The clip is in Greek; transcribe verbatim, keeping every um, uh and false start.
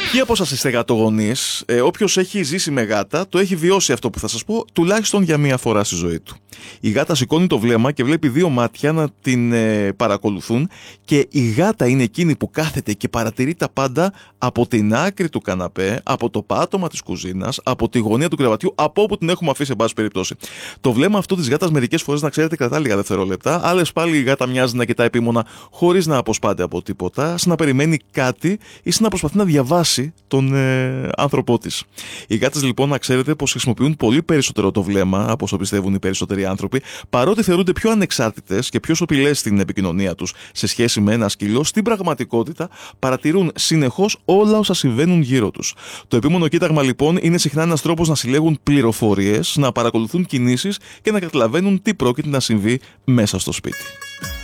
Ποιοι από σας είστε γατογονείς? Ε, όποιος έχει ζήσει με γάτα, το έχει βιώσει αυτό που θα σας πω, τουλάχιστον για μία φορά στη ζωή του. Η γάτα σηκώνει το βλέμμα και βλέπει δύο μάτια να την ε, παρακολουθούν, και η γάτα είναι εκείνη που κάθεται και παρατηρεί τα πάντα από την άκρη του καναπέ, από το πάτωμα της κουζίνας, από τη γωνία του κρεβατιού, από όπου την έχουμε αφήσει, εν πάση περιπτώσει. Το βλέμμα αυτό της γάτας μερικές φορές, να ξέρετε, κρατά λίγα δευτερόλεπτα. Άλλες πάλι η γάτα μοιάζει να κοιτά επίμονα, χωρίς να αποσπάται από τίποτα, σαν να περιμένει κάτι ή σαν να προσπαθεί να διαβάσει τον ε, άνθρωπό της. Οι γάτες, λοιπόν, να ξέρετε πως χρησιμοποιούν πολύ περισσότερο το βλέμμα από όσο πιστεύουν οι περισσότεροι άνθρωποι, παρότι θεωρούνται πιο ανεξάρτητες και πιο σωπηλές στην επικοινωνία τους σε σχέση με ένα σκύλο. Στην πραγματικότητα παρατηρούν συνεχώς όλα όσα συμβαίνουν γύρω τους. Το επίμονο κοίταγμα, λοιπόν, είναι συχνά ένας τρόπος να συλλέγουν πληροφορίες, να παρακολουθούν κινήσεις και να καταλαβαίνουν τι πρόκειται να συμβεί μέσα στο σπίτι.